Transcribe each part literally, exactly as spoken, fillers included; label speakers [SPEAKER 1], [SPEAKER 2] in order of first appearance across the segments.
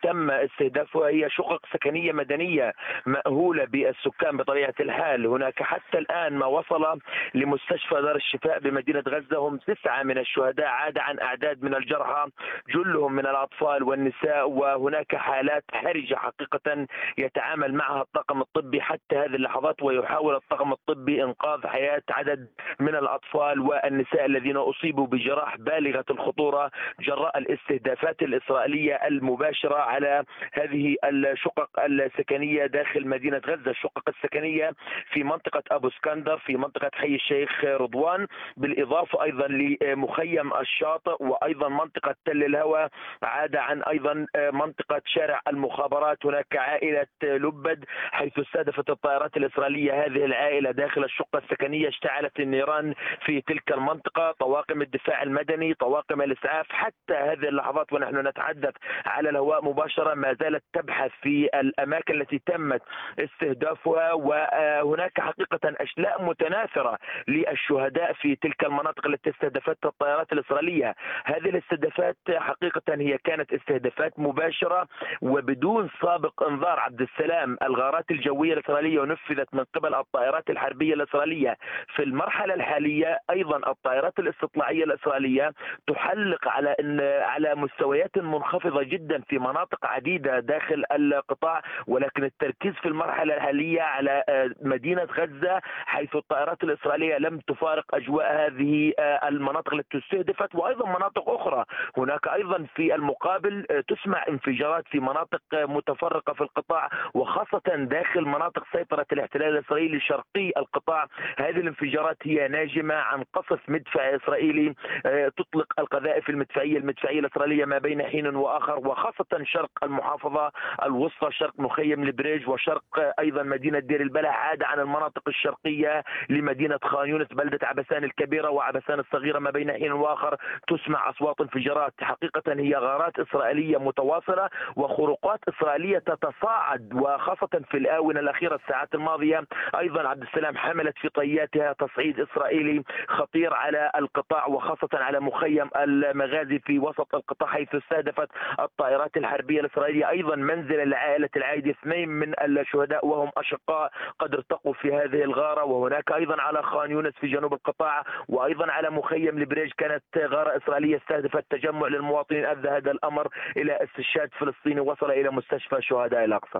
[SPEAKER 1] تم استهدافها هي شقق سكنية مدنية مأهولة بالسكان بطبيعة الحال. هناك حتى الآن ما وصل لمستشفى دار الشفاء بمدينة غزة هم تسعة من الشهداء، عدا عن أعداد من الجرحى جلهم من الأطفال والنساء، وهناك حالات حرجة حقيقة يتعامل معها الطاقم الطبي حتى هذه اللحظات، ويحاول الطاقم الطبي إنقاذ حياة عدد من الأطفال والنساء الذين أصيبوا بجراح بالغة الخطورة جراء الاستهدافات الإسرائيلية المباشرة على هذه الشقق السكنية داخل مدينة غزة. الشقق السكنية في منطقة أبو اسكندر، في منطقة حي الشيخ رضوان، بالإضافة أيضا لمخيم الشاطئ، وأيضا منطقة تل الهوى، عادة عن أيضا منطقة شارع المخابرات. هناك عائلة لبد حيث استهدفت الطائرات الإسرائيلية هذه العائلة داخل الشقة السكنية، اشتعلت النيران في تلك المنطقة. طواقم الدفاع المدني، طواقم الإسعاف، حتى هذه اللحظات ونحن نتحدث على الهواء مباشرة ما زالت تبحث في الأماكن التي تمت استهدافها. وهناك حقيقة أشلاء متناثرة للشهداء في تلك المناطق التي استهدفتها الطائرات الإسرائيلية. هذه الاستهدافات حقيقة هي كانت استهدافات مباشرة وبدون سابق انذار. عبد السلام، الغارات الجوية الإسرائيلية نفذت من قبل الطائرات الحربية الإسرائيلية. في المرحلة الحالية أيضا الطائرات الاستطلاعية الإسرائيلية تحلق على ان على مستويات منخفضة جدا في مناطق عديدة داخل القطاع، ولكن التركيز في المرحلة الحالية على مدينة غزة، حيث الطائرات الإسرائيلية لم تفارق أجواء هذه المناطق التي استهدفت، وأيضا مناطق أخرى. هناك أيضا في المقابل تسمع انفجارات في مناطق متفرقة في القطاع، وخاصة داخل مناطق سيطرة الاحتلال الإسرائيلي شرقي القطاع. هذه الانفجارات هي ناجمة عن قصف مدفعي إسرائيلي تطلق القذائف المدفعية المدفعية الإسرائيلية ما بين حين وآخر، وخاصة شرق المحافظة الوسطى، شرق مخيم البريج، وشرق أيضا مدينة دير البلح، عادة عن المناطق الشرقية لمدينة خان يونس، بلدة عبسان الكبيرة وعبسان الصغيرة ما بين حين وآخر تسمع أصوات انفجارات. حقيقة هي غارات إسرائيلية متواصلة وخروقات إسرائيلية تتصاعد، وخاصة في الآونة الأخيرة الساعات الماضية أيضا عبد السلام حملت في طياتها تصعيد إسرائيلي خطير على القطاع، وخاصة على مخيم المغازي في وسط القطاع، حيث استهدفت الطائرات الحربية الإسرائيلية أيضا منزل لعائلة العايدي. اثنين من الشهداء وهم أشقاء قد ارتقوا في هذه الغارة. وهناك أيضا على خان يونس في جنوب القطاع، وأيضا على مخيم البريج كانت غارة إسرائيلية استهدفت تجمع للمواطنين، أدى هذا الأمر إلى استشهاد فلسطيني وصل إلى مستشفى شهداء الأقصى.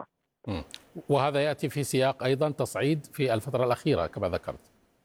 [SPEAKER 2] وهذا يأتي في سياق أيضا تصعيد في الفترة الأخيرة كما ذكرت.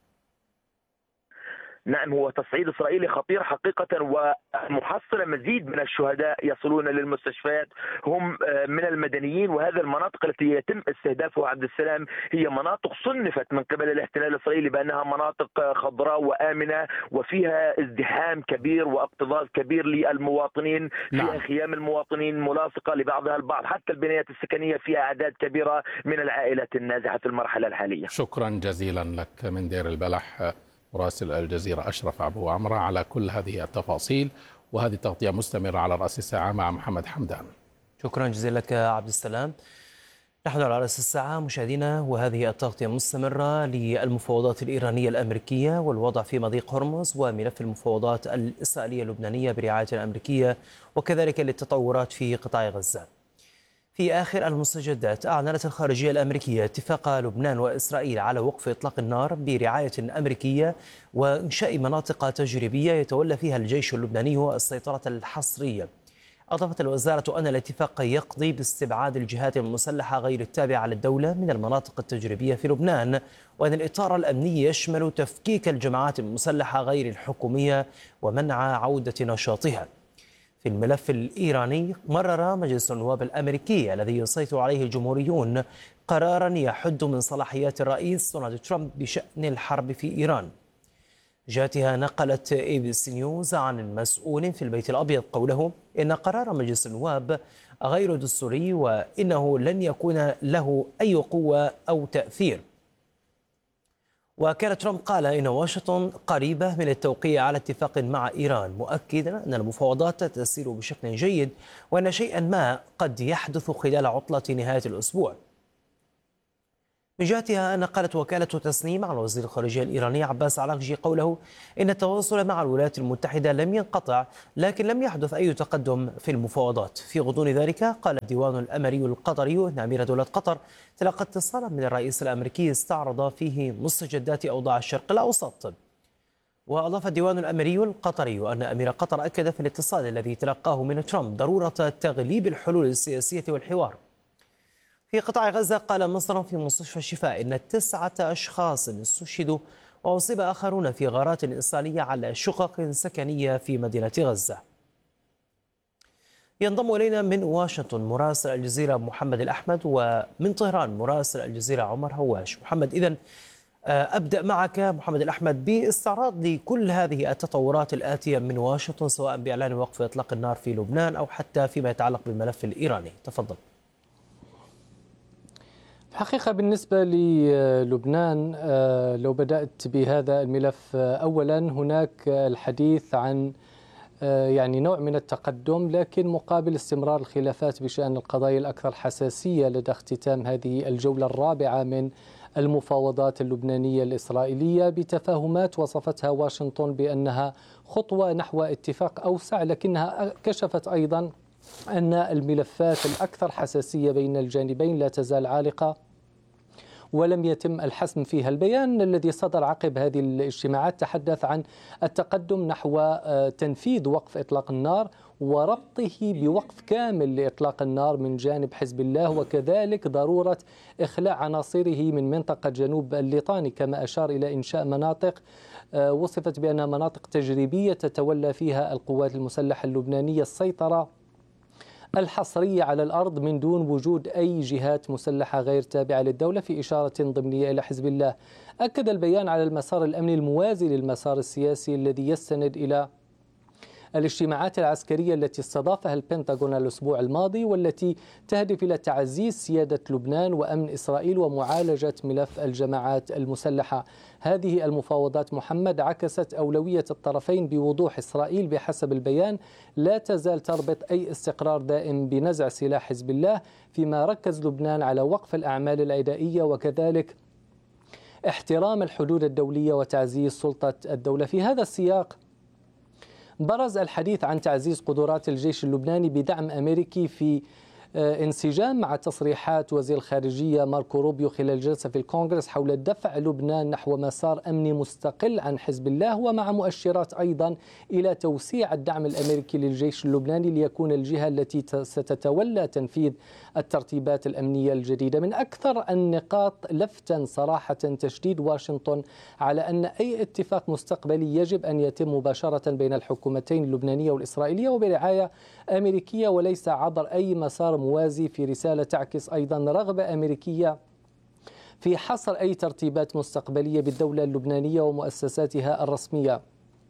[SPEAKER 1] نعم، هو تصعيد إسرائيلي خطير حقيقة، ومحصلة مزيد من الشهداء يصلون للمستشفيات هم من المدنيين. وهذه المناطق التي يتم استهدافها عبد السلام هي مناطق صنفت من قبل الاحتلال الإسرائيلي بأنها مناطق خضراء وآمنة وفيها ازدحام كبير واكتظاظ كبير للمواطنين. نعم. فيها خيام المواطنين ملاصقة لبعضها البعض، حتى البنايات السكنية فيها أعداد كبيرة من العائلات النازحة في المرحلة الحالية.
[SPEAKER 2] شكرا جزيلا لك من دير البلح مراسل الجزيرة أشرف أبو عمرة على كل هذه التفاصيل، وهذه تغطية مستمرة على رأس الساعة مع محمد حمدان.
[SPEAKER 3] شكرا جزيلا لك عبد السلام. نحن على رأس الساعة مشاهدينا، وهذه التغطية مستمرة للمفاوضات الإيرانية الأمريكية والوضع في مضيق هرمز، وملف المفاوضات الإسرائيلية اللبنانية برعاية الأمريكية، وكذلك للتطورات في قطاع غزة. في آخر المستجدات، أعلنت الخارجية الأمريكية اتفاق لبنان وإسرائيل على وقف إطلاق النار برعاية أمريكية وإنشاء مناطق تجريبية يتولى فيها الجيش اللبناني السيطرة الحصرية. أضافت الوزارة أن الاتفاق يقضي باستبعاد الجهات المسلحة غير التابعة للدولة من المناطق التجريبية في لبنان، وأن الإطار الأمني يشمل تفكيك الجماعات المسلحة غير الحكومية ومنع عودة نشاطها. في الملف الإيراني، مرر مجلس النواب الأمريكي الذي يسيطر عليه الجمهوريون قرارا يحد من صلاحيات الرئيس دونالد ترامب بشأن الحرب في إيران. جهتها نقلت اي بي سي نيوز عن المسؤول في البيت الأبيض قوله إن قرار مجلس النواب غير دستوري وإنه لن يكون له أي قوة أو تأثير. وكان ترامب قال إن واشنطن قريبة من التوقيع على اتفاق مع إيران، مؤكدا أن المفاوضات تسير بشكل جيد وأن شيئا ما قد يحدث خلال عطلة نهاية الأسبوع. من جهتها نقلت وكالة تسنيم عن وزير الخارجية الإيراني عباس عراقجي قوله إن التواصل مع الولايات المتحدة لم ينقطع، لكن لم يحدث أي تقدم في المفاوضات. في غضون ذلك قال الديوان الأمري القطري أن أمير دولة قطر تلقى اتصالا من الرئيس الأمريكي استعرض فيه مستجدات أوضاع الشرق الأوسط. وأضاف الديوان الأمري القطري أن أمير قطر أكد في الاتصال الذي تلقاه من ترامب ضرورة تغليب الحلول السياسية والحوار. في قطاع غزة قال مصدر في مستشفى الشفاء إن تسعة أشخاص استشهدوا وأصيب آخرون في غارات إسرائيلية على شقق سكنية في مدينة غزة. ينضم إلينا من واشنطن مراسل الجزيرة محمد الأحمد، ومن طهران مراسل الجزيرة عمر هواش. محمد، إذن أبدأ معك محمد الأحمد باستعراض لكل هذه التطورات الآتية من واشنطن، سواء بإعلان وقف إطلاق النار في لبنان أو حتى فيما يتعلق بالملف الإيراني. تفضل.
[SPEAKER 4] الحقيقة بالنسبة للبنان، لو بدأت بهذا الملف، أولا هناك الحديث عن يعني نوع من التقدم، لكن مقابل استمرار الخلافات بشأن القضايا الأكثر حساسية لدى اختتام هذه الجولة الرابعة من المفاوضات اللبنانية الإسرائيلية بتفاهمات وصفتها واشنطن بأنها خطوة نحو اتفاق أوسع، لكنها كشفت أيضا أن الملفات الأكثر حساسية بين الجانبين لا تزال عالقة ولم يتم الحسم فيها. البيان الذي صدر عقب هذه الاجتماعات تحدث عن التقدم نحو تنفيذ وقف إطلاق النار وربطه بوقف كامل لإطلاق النار من جانب حزب الله، وكذلك ضرورة إخلاء عناصره من منطقة جنوب الليطاني، كما أشار إلى إنشاء مناطق وصفت بأنها مناطق تجريبية تتولى فيها القوات المسلحة اللبنانية السيطرة الحصرية على الأرض من دون وجود أي جهات مسلحة غير تابعة للدولة، في إشارة ضمنية إلى حزب الله. أكد البيان على المسار الأمني الموازي للمسار السياسي الذي يستند إلى الاجتماعات العسكرية التي استضافها البنتاغون الأسبوع الماضي، والتي تهدف إلى تعزيز سيادة لبنان وأمن إسرائيل ومعالجة ملف الجماعات المسلحة. هذه المفاوضات محمد عكست أولوية الطرفين بوضوح. إسرائيل بحسب البيان لا تزال تربط أي استقرار دائم بنزع سلاح حزب الله، فيما ركز لبنان على وقف الأعمال العدائية وكذلك احترام الحدود الدولية وتعزيز سلطة الدولة. في هذا السياق برز الحديث عن تعزيز قدرات الجيش اللبناني بدعم أمريكي في انسجام مع تصريحات وزير الخارجية ماركو روبيو خلال جلسة في الكونغرس حول دفع لبنان نحو مسار أمني مستقل عن حزب الله، ومع مؤشرات أيضا إلى توسيع الدعم الأمريكي للجيش اللبناني ليكون الجهة التي ستتولى تنفيذ الترتيبات الأمنية الجديدة. من أكثر النقاط لفتا صراحة تشديد واشنطن على أن أي اتفاق مستقبلي يجب أن يتم مباشرة بين الحكومتين اللبنانية والإسرائيلية وبرعاية أمريكية وليس عبر أي مسار موازي، في رسالة تعكس أيضا رغبة أمريكية في حصر أي ترتيبات مستقبلية بالدولة اللبنانية ومؤسساتها الرسمية.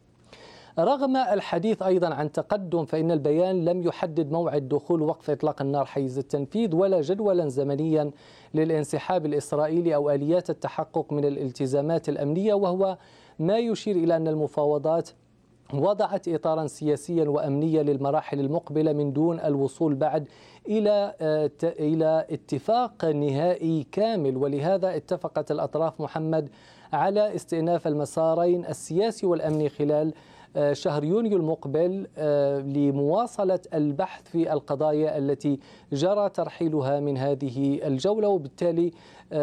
[SPEAKER 4] رغم الحديث أيضا عن تقدم، فإن البيان لم يحدد موعد دخول وقف إطلاق النار حيز التنفيذ ولا جدولا زمنيا للانسحاب الإسرائيلي أو آليات التحقق من الالتزامات الأمنية، وهو ما يشير إلى أن المفاوضات وضعت إطارا سياسيا وأمنيا للمراحل المقبلة من دون الوصول بعد إلى إلى اتفاق نهائي كامل. ولهذا اتفقت الأطراف محمد على استئناف المسارين السياسي والأمني خلال شهر يونيو المقبل لمواصلة البحث في القضايا التي جرى ترحيلها من هذه الجولة، وبالتالي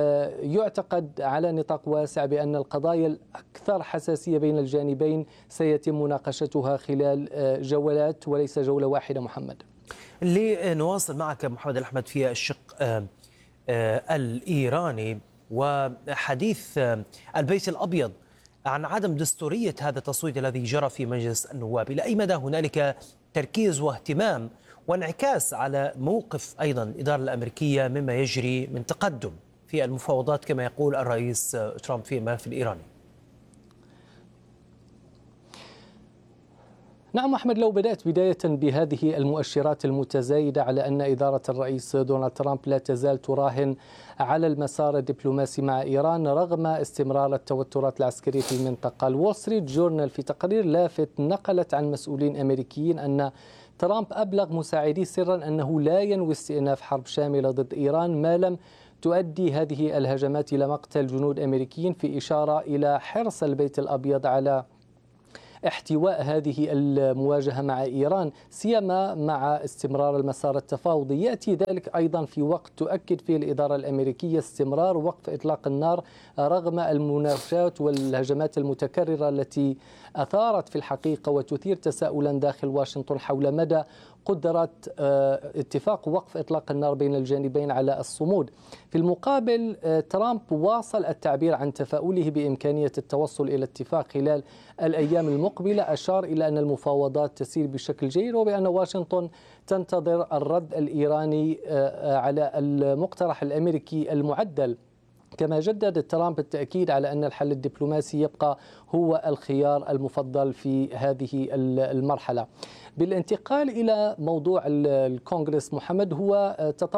[SPEAKER 4] يعتقد على نطاق واسع بأن القضايا الأكثر حساسية بين الجانبين سيتم مناقشتها خلال جولات وليس جولة واحدة. محمد،
[SPEAKER 3] لنواصل معك محمد الأحمد في الشق الإيراني وحديث البيت الأبيض عن عدم دستورية هذا التصويت الذي جرى في مجلس النواب. إلى أي مدى هنالك تركيز واهتمام وانعكاس على موقف أيضا الإدارة الأمريكية مما يجري من تقدم في المفاوضات كما يقول الرئيس ترامب في الملف الإيراني؟
[SPEAKER 4] نعم أحمد، لو بدأت بداية بهذه المؤشرات المتزايدة على أن إدارة الرئيس دونالد ترامب لا تزال تراهن على المسار الدبلوماسي مع إيران رغم استمرار التوترات العسكرية في المنطقة. الول ستريت جورنال في تقرير لافت نقلت عن مسؤولين أمريكيين أن ترامب أبلغ مساعديه سرا أنه لا ينوي استئناف حرب شاملة ضد إيران ما لم تؤدي هذه الهجمات إلى مقتل جنود أمريكيين، في إشارة إلى حرص البيت الأبيض على احتواء هذه المواجهة مع إيران، سيما مع استمرار المسار التفاوضي. يأتي ذلك أيضا في وقت تؤكد فيه الإدارة الأمريكية استمرار وقف إطلاق النار رغم المناوشات والهجمات المتكررة التي أثارت في الحقيقة وتثير تساؤلا داخل واشنطن حول مدى قدرة اتفاق وقف إطلاق النار بين الجانبين على الصمود. في المقابل ترامب واصل التعبير عن تفاؤله بإمكانية التوصل إلى اتفاق خلال الأيام المقبلة، أشار إلى أن المفاوضات تسير بشكل جيد وبأن واشنطن تنتظر الرد الإيراني على المقترح الأمريكي المعدل. كما جدد ترامب التأكيد على أن الحل الدبلوماسي يبقى هو الخيار المفضل في هذه المرحلة. بالانتقال إلى موضوع الكونغرس محمد، هو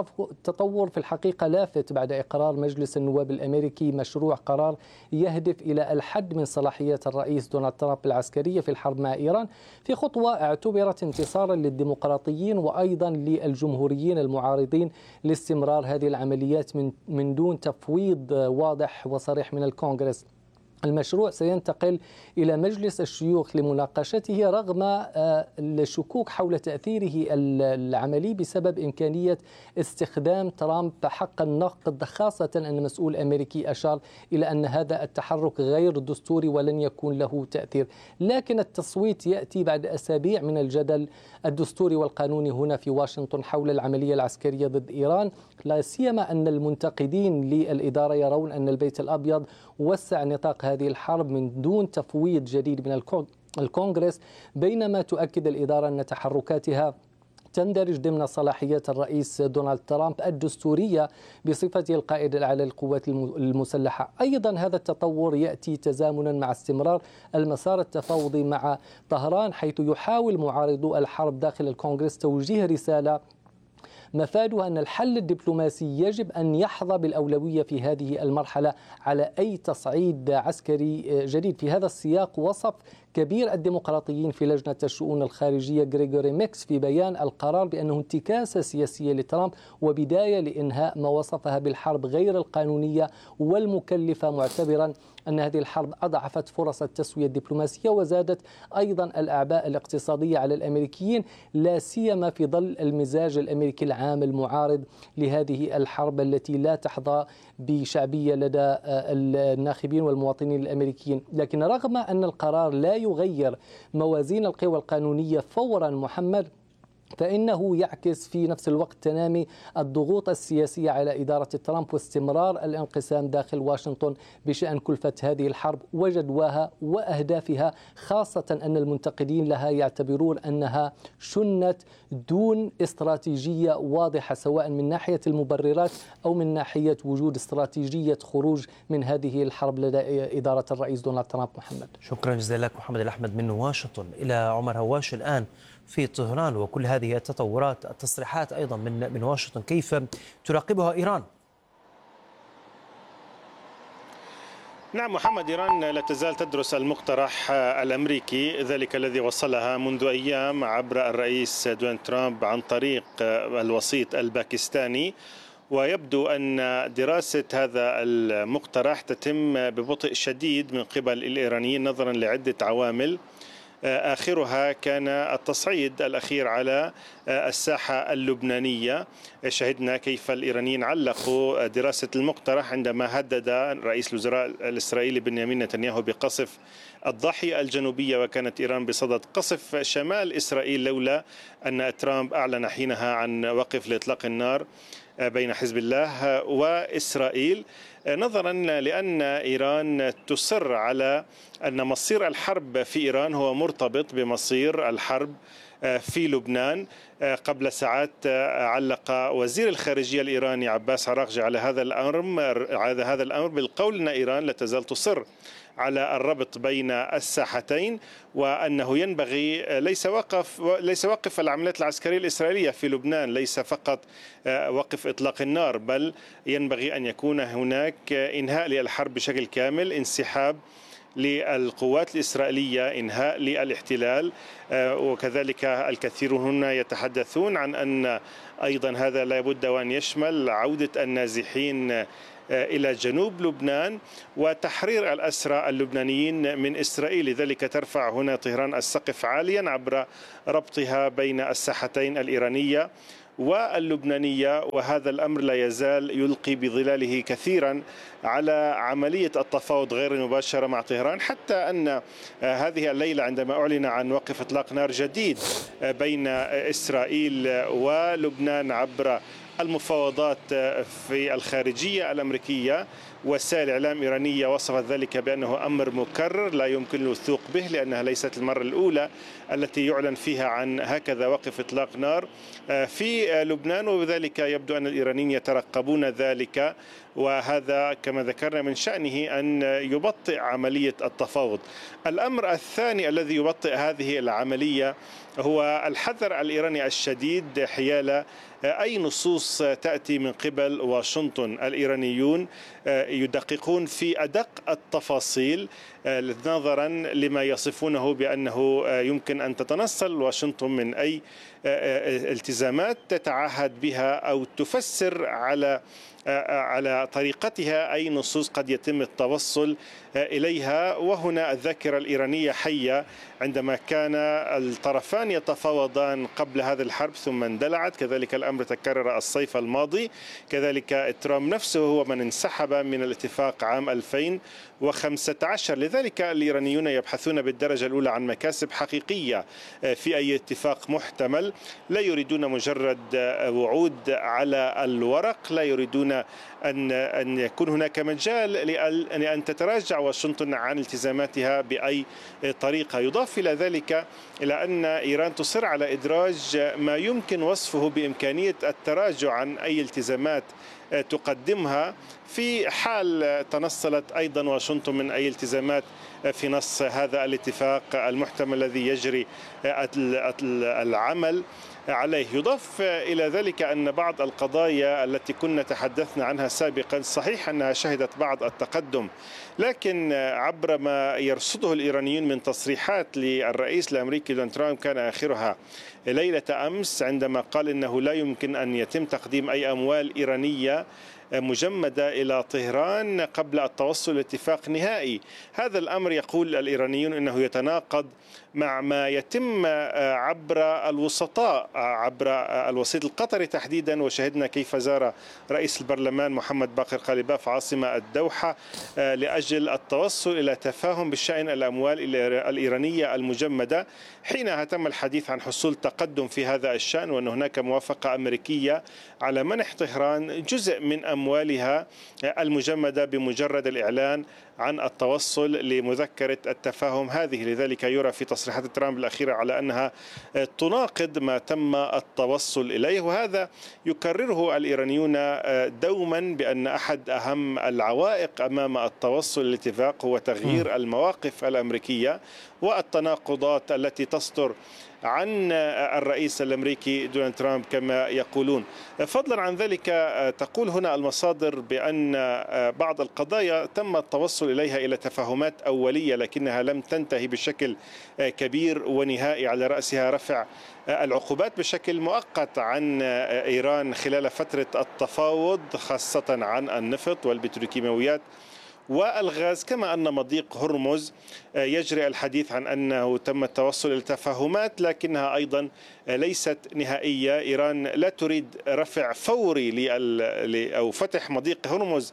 [SPEAKER 4] تطور في الحقيقة لافت بعد إقرار مجلس النواب الأمريكي مشروع قرار يهدف إلى الحد من صلاحيات الرئيس دونالد ترامب العسكرية في الحرب مع إيران، في خطوة اعتبرت انتصارا للديمقراطيين وأيضا للجمهوريين المعارضين لاستمرار هذه العمليات من من دون تفويض واضح وصريح من الكونغرس. المشروع سينتقل إلى مجلس الشيوخ لمناقشته رغم الشكوك حول تأثيره العملي بسبب إمكانية استخدام ترامب حق النقد، خاصة أن مسؤول أمريكي أشار إلى أن هذا التحرك غير دستوري ولن يكون له تأثير. لكن التصويت يأتي بعد أسابيع من الجدل الدستوري والقانوني هنا في واشنطن حول العملية العسكرية ضد إيران، لا سيما أن المنتقدين للإدارة يرون أن البيت الأبيض وسع نطاق هذه الحرب من دون تفويض جديد من الكونغرس، بينما تؤكد الإدارة أن تحركاتها تندرج ضمن صلاحيات الرئيس دونالد ترامب الدستورية بصفته القائد الأعلى للقوات المسلحة. أيضا هذا التطور يأتي تزامنا مع استمرار المسار التفاوضي مع طهران، حيث يحاول معارضو الحرب داخل الكونغرس توجيه رسالة مفادها أن الحل الدبلوماسي يجب أن يحظى بالأولوية في هذه المرحلة على أي تصعيد عسكري جديد. في هذا السياق وصف كبير الديمقراطيين في لجنة الشؤون الخارجية غريغوري ميكس في بيان القرار بأنه انتكاسة سياسية لترامب وبداية لإنهاء ما وصفها بالحرب غير القانونية والمكلفة، معتبرا أن هذه الحرب أضعفت فرص التسوية الدبلوماسية وزادت أيضا الأعباء الاقتصادية على الأمريكيين، لا سيما في ظل المزاج الأمريكي العام المعارض لهذه الحرب التي لا تحظى بشعبية لدى الناخبين والمواطنين الأمريكيين. لكن رغم أن القرار لا يغير موازين القوى القانونية فورا محمد، فإنه يعكس في نفس الوقت تنامي الضغوط السياسية على إدارة ترامب واستمرار الانقسام داخل واشنطن بشأن كلفة هذه الحرب وجدواها وأهدافها، خاصة أن المنتقدين لها يعتبرون أنها شنت دون استراتيجية واضحة سواء من ناحية المبررات أو من ناحية وجود استراتيجية خروج من هذه الحرب لدى إدارة الرئيس دونالد ترامب. محمد،
[SPEAKER 3] شكرا جزيلا لك محمد الأحمد من واشنطن. إلى عمر هواش الآن في طهران وكل هذه التطورات، التصريحات أيضا من من واشنطن، كيف تراقبها إيران؟
[SPEAKER 5] نعم محمد، إيران لا تزال تدرس المقترح الأمريكي، ذلك الذي وصلها منذ أيام عبر الرئيس دونالد ترامب عن طريق الوسيط الباكستاني، ويبدو أن دراسة هذا المقترح تتم ببطء شديد من قبل الإيرانيين نظرا لعدة عوامل، آخرها كان التصعيد الأخير على الساحة اللبنانية. شهدنا كيف الإيرانيين علقوا دراسة المقترح عندما هدد رئيس الوزراء الإسرائيلي بنيامين نتنياهو بقصف الضاحية الجنوبية، وكانت إيران بصدد قصف شمال إسرائيل لولا أن ترامب أعلن حينها عن وقف لإطلاق النار بين حزب الله وإسرائيل، نظرا لأن إيران تصر على أن مصير الحرب في إيران هو مرتبط بمصير الحرب في لبنان. قبل ساعات علق وزير الخارجية الإيراني عباس عراقجي على هذا الأمر على هذا الأمر بالقول أن إيران لا تزال تصر على الربط بين الساحتين، وأنه ينبغي ليس وقف ليس وقف العمليات العسكرية الإسرائيلية في لبنان، ليس فقط وقف إطلاق النار، بل ينبغي أن يكون هناك إنهاء للحرب بشكل كامل، انسحاب للقوات الإسرائيلية إنهاء للاحتلال، وكذلك الكثيرون هنا يتحدثون عن أن أيضا هذا لا بد وأن يشمل عودة النازحين إلى جنوب لبنان وتحرير الأسرى اللبنانيين من إسرائيل. لذلك ترفع هنا طهران السقف عاليا عبر ربطها بين الساحتين الإيرانية واللبنانية، وهذا الأمر لا يزال يلقي بظلاله كثيرا على عملية التفاوض غير المباشرة مع طهران، حتى أن هذه الليلة عندما أعلن عن وقف إطلاق نار جديد بين إسرائيل ولبنان عبر المفاوضات في الخارجية الأمريكية، وسائل إعلام إيرانية وصفت ذلك بأنه أمر مكرر لا يمكن الوثوق به، لأنها ليست المرة الأولى التي يعلن فيها عن هكذا وقف إطلاق نار في لبنان، وبذلك يبدو أن الإيرانيين يترقبون ذلك، وهذا كما ذكرنا من شأنه أن يبطئ عملية التفاوض. الأمر الثاني الذي يبطئ هذه العملية هو الحذر الإيراني الشديد حيال أي نصوص تأتي من قبل واشنطن. الإيرانيون يدققون في أدق التفاصيل نظرا لما يصفونه بأنه يمكن أن تتنصل واشنطن من أي التزامات تتعهد بها أو تفسر على على طريقتها أي نصوص قد يتم التوصل إليها. وهنا الذاكرة الإيرانية حية، عندما كان الطرفان يتفاوضان قبل هذا الحرب ثم اندلعت، كذلك الأمر تكرر الصيف الماضي، كذلك ترامب نفسه هو من انسحب من الاتفاق عام ألفين وخمسة عشر. لذلك الإيرانيون يبحثون بالدرجة الأولى عن مكاسب حقيقية في أي اتفاق محتمل، لا يريدون مجرد وعود على الورق، لا يريدون أن أن يكون هناك مجال لأن تتراجع واشنطن عن التزاماتها بأي طريقة. يضاف إلى ذلك إلى أن إيران تصر على إدراج ما يمكن وصفه بإمكانية التراجع عن أي التزامات تقدمها في حال تنصلت أيضا واشنطن من أي التزامات في نص هذا الاتفاق المحتمل الذي يجري العمل عليه. يضاف إلى ذلك أن بعض القضايا التي كنا تحدثنا عنها سابقا صحيح أنها شهدت بعض التقدم، لكن عبر ما يرصده الإيرانيون من تصريحات للرئيس الأمريكي دونالد ترامب، كان آخرها ليلة أمس عندما قال إنه لا يمكن أن يتم تقديم أي أموال إيرانية مجمدة إلى طهران قبل التوصل لاتفاق نهائي. هذا الأمر يقول الإيرانيون أنه يتناقض مع ما يتم عبر الوسطاء، عبر الوسيط القطري تحديدا، وشهدنا كيف زار رئيس البرلمان محمد باقر قالباف عاصمة الدوحة لأجل التوصل إلى تفاهم بشأن الأموال الإيرانية المجمدة، حينها تم الحديث عن حصول تقدم في هذا الشأن، وأن هناك موافقة أمريكية على منح طهران جزء من أموالها المجمدة بمجرد الإعلان عن التوصل لمذكرة التفاهم هذه. لذلك يرى في تصريحات ترامب الأخيرة على أنها تناقض ما تم التوصل إليه، وهذا يكرره الإيرانيون دوما بأن أحد أهم العوائق أمام التوصل للاتفاق هو تغيير المواقف الأمريكية والتناقضات التي تصدر عن الرئيس الأمريكي دونالد ترامب كما يقولون. فضلا عن ذلك تقول هنا المصادر بأن بعض القضايا تم التوصل إليها إلى تفاهمات أولية لكنها لم تنتهي بشكل كبير ونهائي، على رأسها رفع العقوبات بشكل مؤقت عن إيران خلال فترة التفاوض، خاصة عن النفط والبتروكيماويات والغاز، كما أن مضيق هرمز يجري الحديث عن أنه تم التوصل إلى تفاهمات لكنها أيضا ليست نهائية. إيران لا تريد رفع فوري أو فتح مضيق هرمز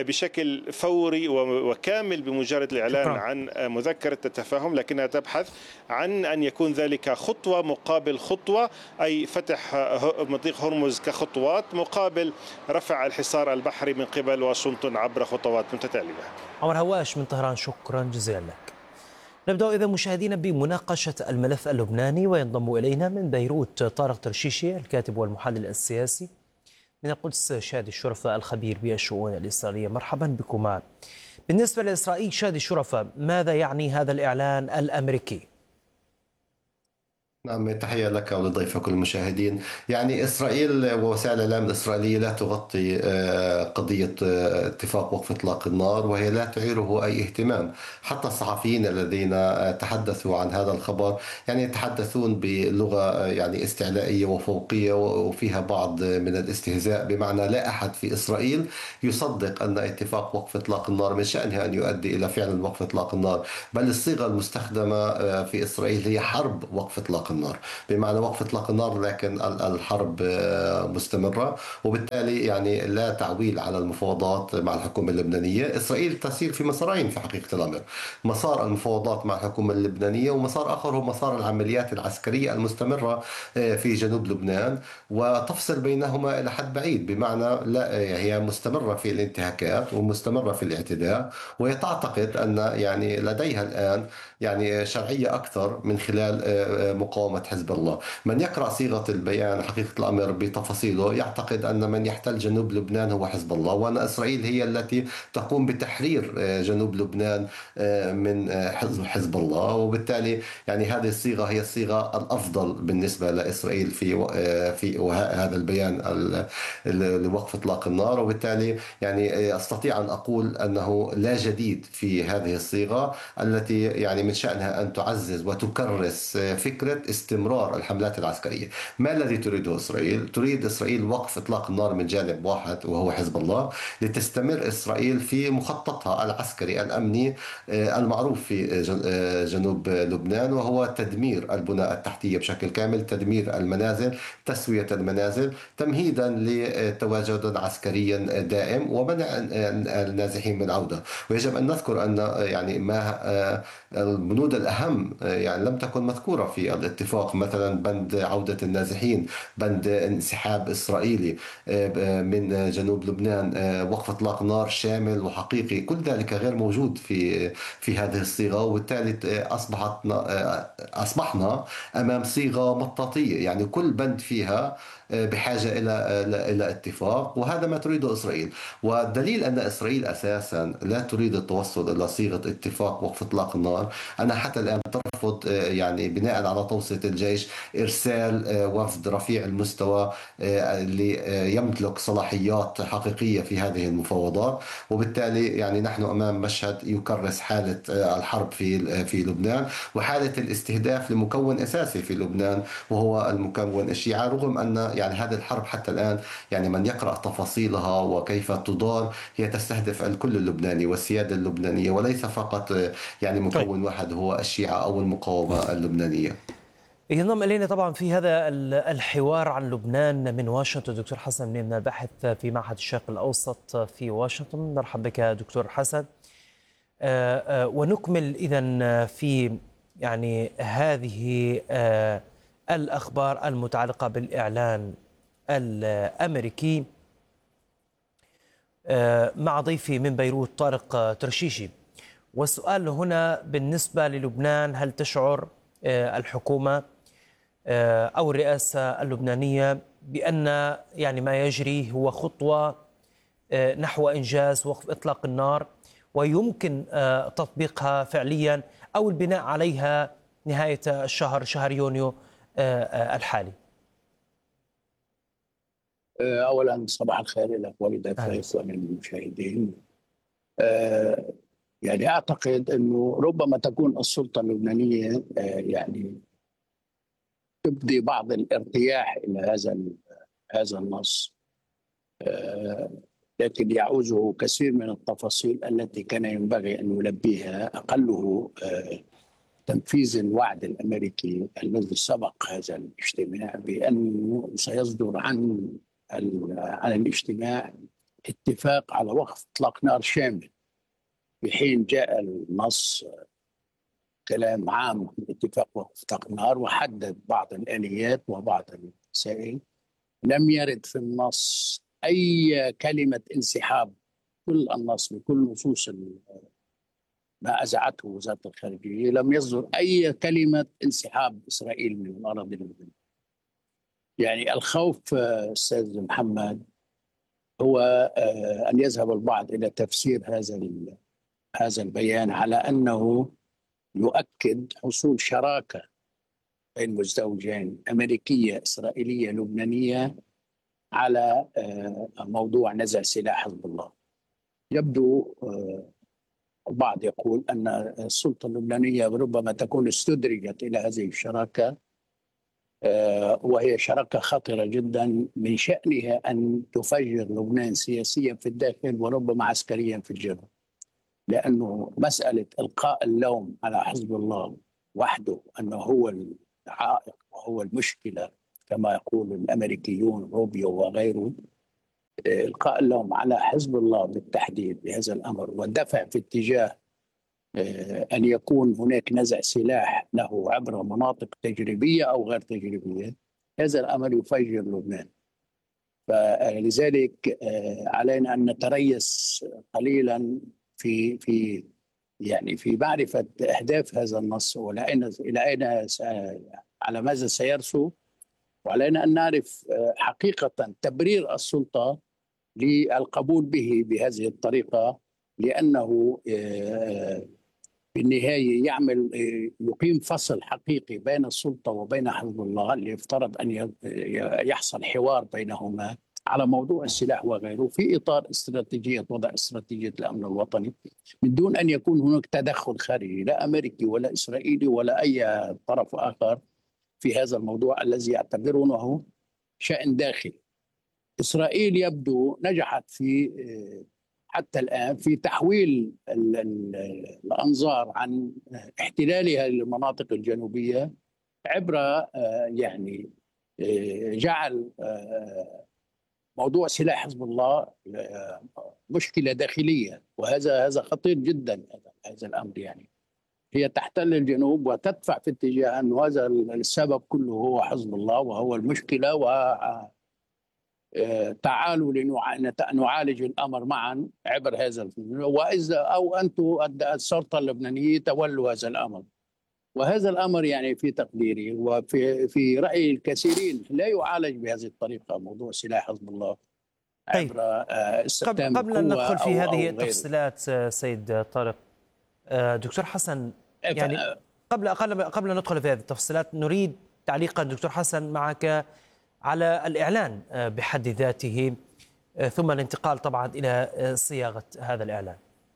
[SPEAKER 5] بشكل فوري وكامل بمجرد الإعلان عن مذكرة التفاهم، لكنها تبحث عن أن يكون ذلك خطوة مقابل خطوة، أي فتح مضيق هرمز كخطوات مقابل رفع الحصار البحري من قبل واشنطن عبر خطوات متتالية.
[SPEAKER 3] عمر هواش من طهران، شكرا جزيلا لك. نبدأ إذا مشاهدينا بمناقشة الملف اللبناني، وينضم إلينا من بيروت طارق ترشيشي الكاتب والمحلل السياسي، من القدس شادي الشرفة الخبير بالشؤون الإسرائيلية. مرحبا بكما. بالنسبة لإسرائيل شادي الشرفة، ماذا يعني هذا الإعلان الأمريكي؟
[SPEAKER 6] نعم، تحية لك ولضيفك المشاهدين. يعني إسرائيل ووسائل الإعلام الإسرائيلية لا تغطي آه، قضية آه، اتفاق وقف إطلاق النار، وهي لا تعيره أي اهتمام. حتى الصحفيين الذين آه، تحدثوا عن هذا الخبر يعني يتحدثون بلغة آه، يعني استعلائية وفوقية، وفيها بعض من الاستهزاء، بمعنى لا أحد في إسرائيل يصدق أن اتفاق وقف إطلاق النار من شأنها أن يؤدي إلى فعل وقف إطلاق النار، بل الصيغة المستخدمة آه، في إسرائيل هي حرب وقف إطلاق النار، بمعنى وقف إطلاق النار لكن الحرب مستمرة. وبالتالي يعني لا تعويل على المفاوضات مع الحكومة اللبنانية. إسرائيل تسير في مسارين في حقيقة الأمر: مسار المفاوضات مع الحكومة اللبنانية، ومسار آخر هو مسار العمليات العسكرية المستمرة في جنوب لبنان، وتفصل بينهما إلى حد بعيد. بمعنى لا، هي مستمرة في الانتهاكات ومستمرة في الاعتداء، وهي تعتقد أن يعني لديها الآن يعني شرعية أكثر من خلال مقاومة حزب الله. من يقرأ صيغة البيان حقيقة الأمر بتفاصيله يعتقد أن من يحتل جنوب لبنان هو حزب الله، وأن إسرائيل هي التي تقوم بتحرير جنوب لبنان من حزب حزب الله. وبالتالي يعني هذه الصيغة هي الصيغة الأفضل بالنسبة لإسرائيل في في هذا البيان لوقف إطلاق النار. وبالتالي يعني أستطيع أن أقول أنه لا جديد في هذه الصيغة التي يعني من شأنها أن تعزز وتكرس فكرة استمرار الحملات العسكرية. ما الذي تريده إسرائيل؟ تريد إسرائيل وقف إطلاق النار من جانب واحد وهو حزب الله، لتستمر إسرائيل في مخططها العسكري الأمني المعروف في جنوب لبنان، وهو تدمير البنى التحتية بشكل كامل، تدمير المنازل، تسوية المنازل، تمهيدا لتواجد عسكري دائم ومنع النازحين من العودة. ويجب أن نذكر أن يعني ما البنود الأهم يعني لم تكن مذكورة في الاتفاق، مثلا بند عودة النازحين، بند انسحاب إسرائيلي من جنوب لبنان، وقف إطلاق نار شامل وحقيقي، كل ذلك غير موجود في في هذه الصيغة. وبالتالي أصبحت أصبحنا أمام صيغة مطاطية، يعني كل بند فيها بحاجة إلى إلى اتفاق، وهذا ما تريده إسرائيل. والدليل أن إسرائيل أساسا لا تريد التوصل إلى صيغة اتفاق وقف إطلاق النار أنا حتى الآن ترفض يعني بناء على توصية الجيش إرسال وفد رفيع المستوى ليمتلك صلاحيات حقيقية في هذه المفاوضات. وبالتالي يعني نحن أمام مشهد يكرس حالة الحرب في في لبنان، وحالة الاستهداف لمكون أساسي في لبنان وهو المكون الشيعي، رغم أن يعني هذه الحرب حتى الآن يعني من يقرأ تفاصيلها وكيف تدار هي تستهدف الكل اللبناني والسيادة اللبنانية، وليس فقط يعني مكون واحد هو الشيعة أو المقاومة اللبنانية.
[SPEAKER 3] ينضم إلينا طبعا في هذا الحوار عن لبنان من واشنطن دكتور حسن منيم، الباحث في معهد الشرق الأوسط في واشنطن. مرحبا بك دكتور حسن. ونكمل إذن في يعني هذه الأخبار المتعلقة بالإعلان الأمريكي مع ضيفي من بيروت طارق ترشيشي. والسؤال هنا بالنسبة للبنان: هل تشعر الحكومة أو الرئاسة اللبنانية بأن يعني ما يجري هو خطوة نحو إنجاز وقف إطلاق النار ويمكن تطبيقها فعليا أو البناء عليها نهاية الشهر شهر يونيو الحالي؟
[SPEAKER 7] أولا صباح الخير لك ولضيفيك وللمشاهدين. يعني أعتقد أنه ربما تكون السلطة اللبنانية يعني تبدي بعض الارتياح إلى هذا هذا النص، لكن يعوزه كثير من التفاصيل التي كان ينبغي أن يلبيها، أقله تنفيذ الوعد الأمريكي الذي سبق هذا الاجتماع بأنه سيصدر عن عن الاجتماع اتفاق على وقف إطلاق نار شامل، بحين جاء النص كلام عام اتفاق وقف إطلاق نار وحدد بعض الآليات وبعض المسائل. لم يرد في النص أي كلمة انسحاب. كل النص بكل نصوص ما أزعته وزارة الخارجية لم يصدر أي كلمة انسحاب إسرائيل من الأراضي اللبنانية. يعني الخوف أستاذ محمد هو أن يذهب البعض إلى تفسير هذا هذا البيان على أنه يؤكد حصول شراكة بين مزدوجين، أمريكية إسرائيلية لبنانية، على موضوع نزع سلاح حزب الله. يبدو البعض يقول أن السلطة اللبنانية ربما تكون استدرجت إلى هذه الشراكة، وهي شراكة خطرة جدا من شأنها أن تفجر لبنان سياسيا في الداخل وربما عسكريا في الجنوب، لأنه مسألة إلقاء اللوم على حزب الله وحده أنه هو العائق وهو المشكلة كما يقول الأمريكيون روبيو وغيره، إلقاء اللوم على حزب الله بالتحديد بهذا الأمر والدفع في اتجاه أن يكون هناك نزع سلاح له عبر مناطق تجريبية أو غير تجريبية، هذا الأمر يفجر لبنان. فلذلك علينا أن نتريث قليلا في في يعني في معرفة أهداف هذا النص وإلى إلى أين على ماذا سيرسو، وعلينا أن نعرف حقيقة تبرير السلطة للقبول به بهذه الطريقة، لأنه في النهاية يعمل يقيم فصل حقيقي بين السلطة وبين حزب الله اللي يفترض أن يحصل حوار بينهما على موضوع السلاح وغيره في إطار استراتيجية وضع استراتيجية الأمن الوطني، من دون أن يكون هناك تدخل خارجي لا أمريكي ولا إسرائيلي ولا أي طرف آخر في هذا الموضوع الذي يعتبرونه شأن داخلي. إسرائيل يبدو نجحت في حتى الآن في تحويل الأنظار عن احتلالها للمناطق الجنوبية عبر يعني جعل موضوع سلاح حزب الله مشكلة داخلية، وهذا هذا خطير جدا. هذا الأمر يعني هي تحتل الجنوب وتدفع في اتجاه أن هذا السبب كله هو حزب الله وهو المشكلة، و تعالوا لنعالج الأمر معا عبر هذا، وإذا أو أنتم السلطة اللبنانية تولوا هذا الأمر. وهذا الأمر يعني في تقديري وفي في رأي الكثيرين لا يعالج بهذه الطريقة، موضوع سلاح حزب الله عبر استخدام
[SPEAKER 3] قبل أن ندخل في هذه التفصيلات سيد طارق، دكتور حسن، يعني قبل قبل أن ندخل في هذه التفصيلات نريد تعليقا دكتور حسن معك على الإعلان بحد ذاته، ثم الانتقال طبعا إلى صياغة هذا الإعلان.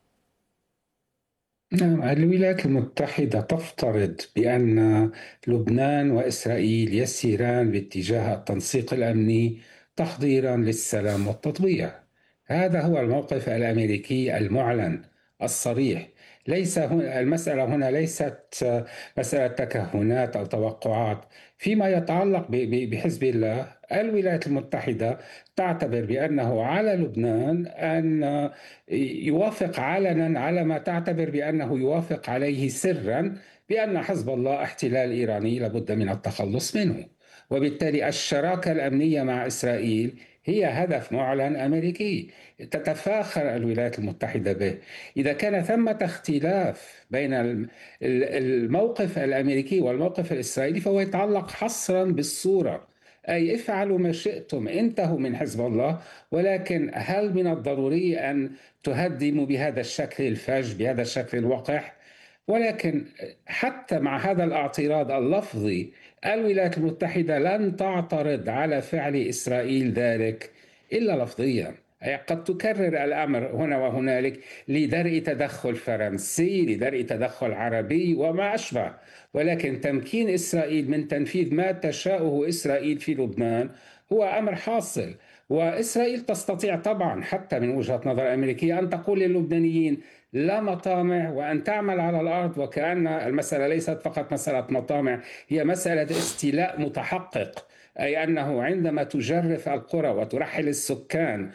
[SPEAKER 8] نعم، الولايات المتحدة تفترض بأن لبنان وإسرائيل يسيران باتجاه التنسيق الأمني تحضيرا للسلام والتطبيع. هذا هو الموقف الأمريكي المعلن الصريح. ليس هنا المسألة هنا ليست مسألة تكهنات أو توقعات. فيما يتعلق بحزب الله، الولايات المتحدة تعتبر بأنه على لبنان أن يوافق علنا على ما تعتبر بأنه يوافق عليه سرا، بأن حزب الله احتلال إيراني لابد من التخلص منه، وبالتالي الشراكة الأمنية مع إسرائيل هي هدف معلن أمريكي تتفاخر الولايات المتحدة به. إذا كان ثمة اختلاف بين الموقف الأمريكي والموقف الإسرائيلي فهو يتعلق حصرا بالصورة، أي افعلوا ما شئتم، انتهوا من حزب الله، ولكن هل من الضروري أن تهدموا بهذا الشكل الفج بهذا الشكل الوقح؟ ولكن حتى مع هذا الاعتراض اللفظي الولايات المتحدة لن تعترض على فعل إسرائيل ذلك إلا لفظيا. أي قد تكرر الأمر هنا وهنالك لدرء تدخل فرنسي، لدرء تدخل عربي وما أشبه، ولكن تمكين إسرائيل من تنفيذ ما تشاءه إسرائيل في لبنان هو أمر حاصل. وإسرائيل تستطيع طبعا حتى من وجهة نظر أمريكية أن تقول للبنانيين لا مطامع، وأن تعمل على الأرض، وكأن المسألة ليست فقط مسألة مطامع، هي مسألة استيلاء متحقق، أي أنه عندما تجرف القرى وترحل السكان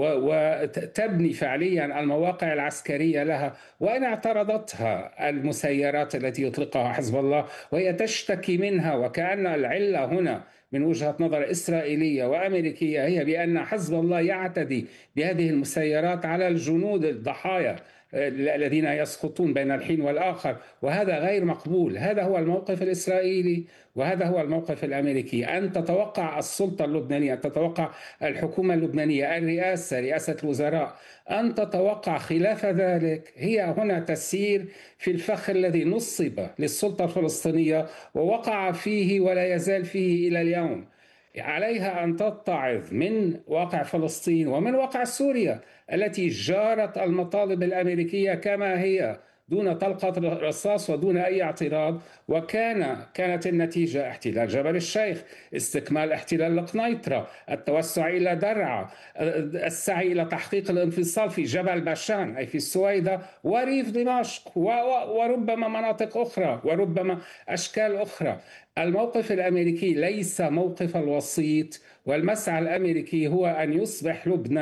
[SPEAKER 8] وتبني فعليا المواقع العسكرية لها، وإن اعترضتها المسيرات التي يطلقها حزب الله وهي تشتكي منها، وكأن العلة هنا من وجهة نظر إسرائيلية وأمريكية هي بأن حزب الله يعتدي بهذه المسيرات على الجنود الضحايا الذين يسقطون بين الحين والآخر، وهذا غير مقبول. هذا هو الموقف الإسرائيلي وهذا هو الموقف الأمريكي. أن تتوقع السلطة اللبنانية، أن تتوقع الحكومة اللبنانية، الرئاسة، رئاسة الوزراء، أن تتوقع خلاف ذلك، هي هنا تسير في الفخ الذي نصب للسلطة الفلسطينية ووقع فيه ولا يزال فيه إلى اليوم. عليها أن تتعظ من واقع فلسطين ومن واقع سوريا التي جارت المطالب الأمريكية كما هي دون طلقة رصاص ودون أي اعتراض، وكان كانت النتيجة احتلال جبل الشيخ، استكمال احتلال القنيطرة، التوسع إلى درعا، السعي إلى تحقيق الانفصال في جبل باشان أي في السويدة وريف دمشق وربما مناطق أخرى وربما أشكال أخرى. الموقف الأمريكي ليس موقف الوسيط، والمسعى الأمريكي هو أن يصبح لبنان